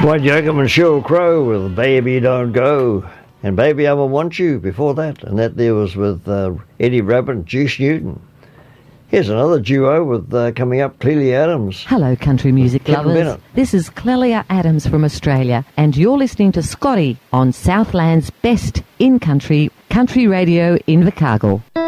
White Yoakam and Sheryl Crow with Baby Don't Go. And Baby I Will Want You before that. And that there was with Eddie Rabbitt and Juice Newton. Here's another duo with coming up, Clelia Adams. Hello, country music lovers. This is Clelia Adams from Australia, and you're listening to Scotty on Southland's best in country radio in Invercargill.